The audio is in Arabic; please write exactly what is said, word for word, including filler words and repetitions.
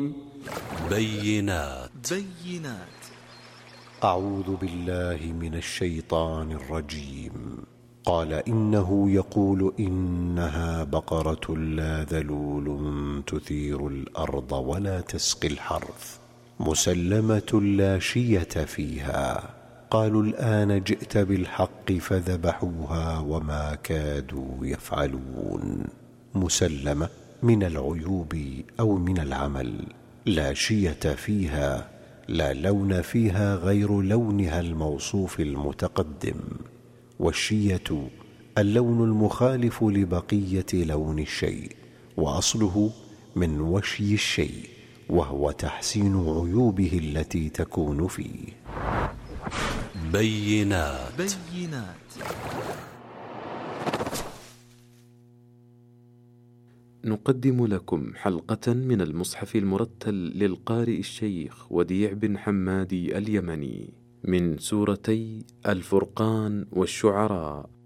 بينات بينات أعوذ بالله من الشيطان الرجيم. قال إنه يقول إنها بقرة لا ذلول تثير الأرض ولا تسقي الحرث مسلمة لا شية فيها. قالوا الآن جئت بالحق فذبحوها وما كادوا يفعلون. مسلمة من العيوب أو من العمل. لا شية فيها لا لون فيها غير لونها الموصوف المتقدم، والشية اللون المخالف لبقية لون الشيء، وأصله من وشي الشيء وهو تحسين عيوبه التي تكون فيه. بينات بينات نقدم لكم حلقة من المصحف المرتل للقارئ الشيخ وديع بن حمادي اليمني من سورتي الفرقان والشعراء.